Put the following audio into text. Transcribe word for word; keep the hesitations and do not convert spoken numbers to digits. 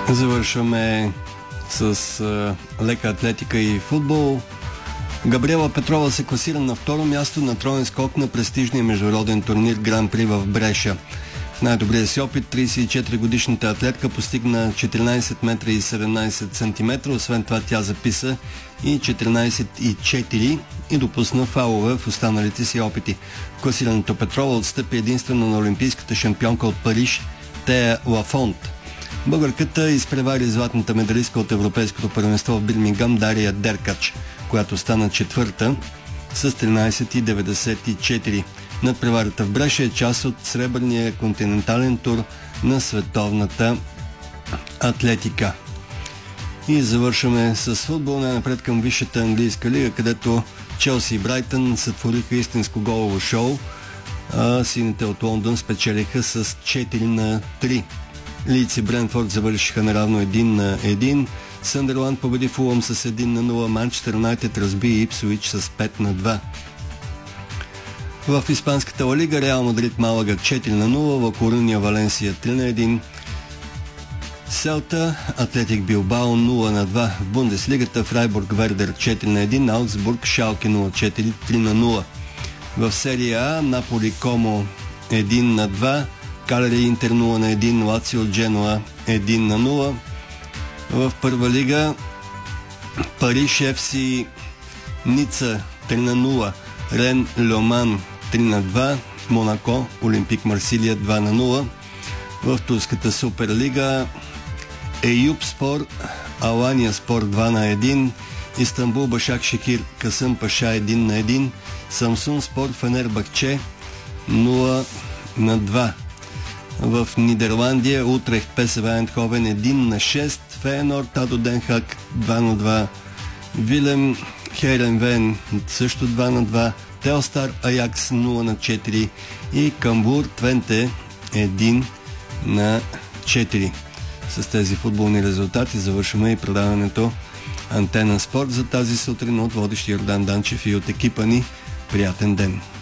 Завършваме с а, лека атлетика и футбол. Габриела Петрова се класира на второ място на троен скок на престижния международен турнир Гран При в Бреша. В най-добрия си опит тридесет и четири годишната атлетка постигна четиринадесет метра и седемнадесет сантиметра. Освен това тя записа и четиринадесет и четири и допусна фаулове в останалите си опити. В класирането Петрова отстъпи единствено на олимпийската шампионка от Париж Тея Лафонт. Българката изпревари златната медалистка от Европейското първенство в Бирмингам Дария Деркач, която стана четвърта с тринадесет и деветдесет и четири. Надпреварата в Бреша е част от сребърния континентален тур на световната атлетика. И завършваме с футбол, най-напред към висшата английска лига, където Челси и Брайтън сътвориха истинско голово шоу, а сините от Лондон спечелиха с четири на три. Лийдс и Брентфорд завършиха наравно един на един. Съндърланд победи Фулъм с един на нула. Манчестър Юнайтед разби Ипсуич с пет на два. В испанската Ла Лига Реал Мадрид Малага четири на нула, Ла Коруния Валенсия три на един, Селта Атлетик Билбао нула на два. В Бундеслигата Фрайбург Вердер четири на един, Аутсбург Шалке нула четири три на нула. В серия А Наполи Комо един на два, Калери Интер нула на един, Лацио Дженуа един на нула. В първа лига Париж Еф Си Ница три на нула, Рен Льоман три на два, Монако Олимпик Марсилия два на нула. В турската Суперлига Еюп Спор Алания Спор два на един, Истанбул Башак Шехир Касъм Паша един на един, Самсун Спор Фенербахче нула на два. В Нидерландия Утрехт ПСВ Айндховен един на шест, Фейенорд Адо Den Haag два на два, Вилем Хейренвен също два на два, Телстар Аякс нула на четири и Камбур Твенте един на четири. С тези футболни резултати завършваме и предаването Антена Спорт за тази сутрин от водещи Йордан Данчев и от екипа ни. Приятен ден!